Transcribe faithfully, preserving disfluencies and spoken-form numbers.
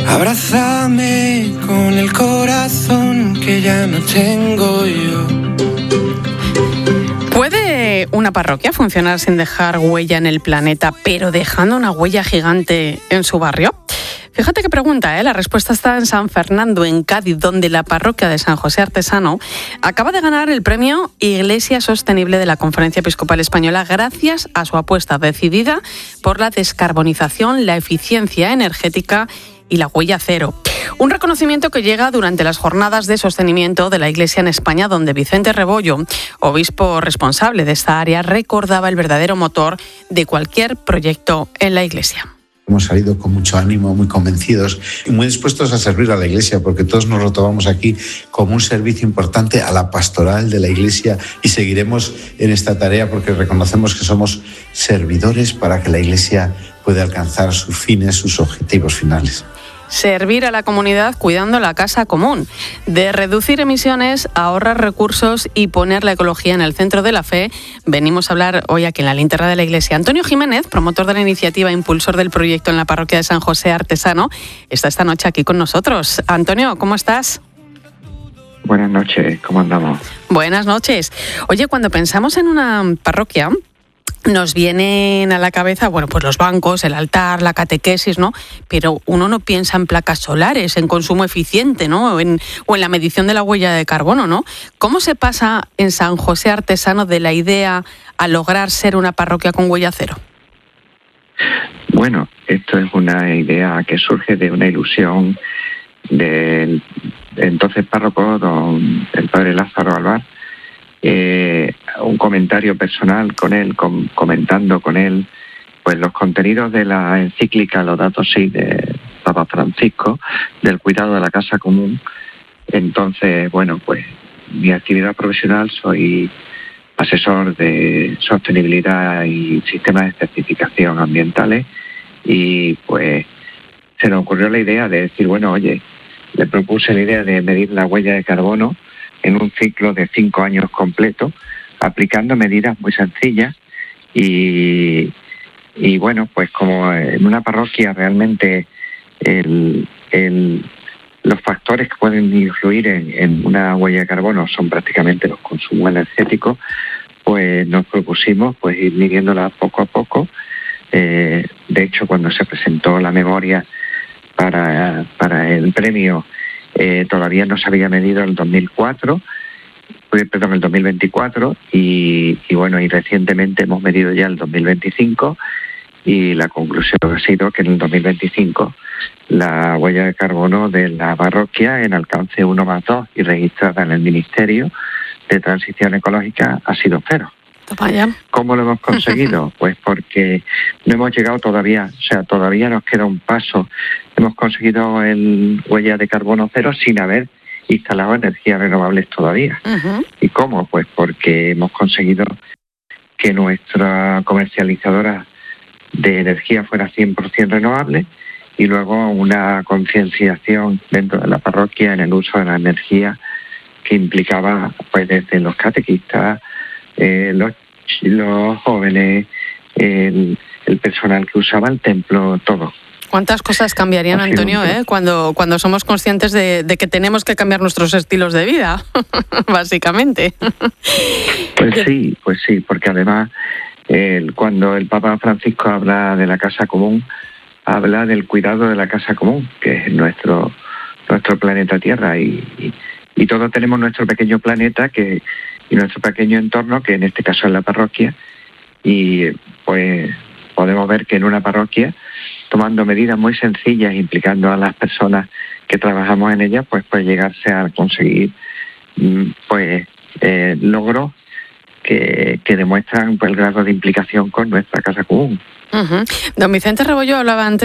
Abrázame con el corazón que ya no tengo yo. ¿Puede una parroquia funcionar sin dejar huella en el planeta, pero dejando una huella gigante en su barrio? Fíjate qué pregunta, ¿eh? La respuesta está en San Fernando, en Cádiz, donde la parroquia de San José Artesano acaba de ganar el premio Iglesia Sostenible de la Conferencia Episcopal Española gracias a su apuesta decidida por la descarbonización, la eficiencia energética y la huella cero. Un reconocimiento que llega durante las jornadas de sostenimiento de la Iglesia en España, donde Vicente Rebollo, obispo responsable de esta área, recordaba el verdadero motor de cualquier proyecto en la Iglesia. Hemos salido con mucho ánimo, muy convencidos y muy dispuestos a servir a la Iglesia, porque todos nos lo tomamos aquí como un servicio importante a la pastoral de la Iglesia y seguiremos en esta tarea porque reconocemos que somos servidores para que la Iglesia pueda alcanzar sus fines, sus objetivos finales. Servir a la comunidad cuidando la casa común, de reducir emisiones, ahorrar recursos y poner la ecología en el centro de la fe. Venimos a hablar hoy aquí en la linterna de la Iglesia. Antonio Jiménez, promotor de la iniciativa, impulsor del proyecto en la parroquia de San José Artesano, está esta noche aquí con nosotros. Antonio, ¿cómo estás? Buenas noches, ¿cómo andamos? Buenas noches. Oye, cuando pensamos en una parroquia, nos vienen a la cabeza, bueno, pues los bancos, el altar, la catequesis, ¿no? Pero uno no piensa en placas solares, en consumo eficiente, ¿no? O en, o en la medición de la huella de carbono, ¿no? ¿Cómo se pasa en San José Artesano de la idea a lograr ser una parroquia con huella cero? Bueno, esto es una idea que surge de una ilusión del entonces párroco, don el padre Lázaro Alvar. Eh, un comentario personal con él, com, comentando con él pues los contenidos de la encíclica Laudato Si de Papa Francisco, del cuidado de la casa común. Entonces, bueno, pues mi actividad profesional, soy asesor de sostenibilidad y sistemas de certificación ambientales, y pues se nos ocurrió la idea de decir, bueno, oye, le propuse la idea de medir la huella de carbono en un ciclo de cinco años completo, aplicando medidas muy sencillas y, y bueno, pues como en una parroquia realmente el, el, los factores que pueden influir en, en una huella de carbono son prácticamente los consumos energéticos, pues nos propusimos pues ir midiéndola poco a poco. Eh, de hecho, cuando se presentó la memoria para, para el premio, Eh, todavía no se había medido el dos mil cuatro, perdón, el dos mil veinticuatro y, y bueno, y recientemente hemos medido ya el dos mil veinticinco y la conclusión ha sido que en el dos mil veinticinco la huella de carbono de la parroquia en alcance uno más dos y registrada en el Ministerio de Transición Ecológica ha sido cero. Vaya. ¿Cómo lo hemos conseguido? Pues porque no hemos llegado todavía, o sea, todavía nos queda un paso. Hemos conseguido el huella de carbono cero sin haber instalado energías renovables todavía. Uh-huh. ¿Y cómo? Pues porque hemos conseguido que nuestra comercializadora de energía fuera cien por ciento renovable y luego una concienciación dentro de la parroquia en el uso de la energía que implicaba pues desde los catequistas, Eh, los, los jóvenes, el, el personal que usaba el templo, todo. ¿Cuántas cosas cambiarían, Antonio, eh, cuando, cuando somos conscientes de, de que tenemos que cambiar nuestros estilos de vida, básicamente? Pues sí, pues sí, porque además el, cuando el Papa Francisco habla de la casa común, habla del cuidado de la casa común, que es nuestro, nuestro planeta Tierra, y, y, y todos tenemos nuestro pequeño planeta que y nuestro pequeño entorno, que en este caso es la parroquia, y pues podemos ver que en una parroquia, tomando medidas muy sencillas, implicando a las personas que trabajamos en ella, pues puede llegarse a conseguir pues eh, logros que, que demuestran pues, el grado de implicación con nuestra casa común. Uh-huh. Don Vicente Rebollo hablaba antes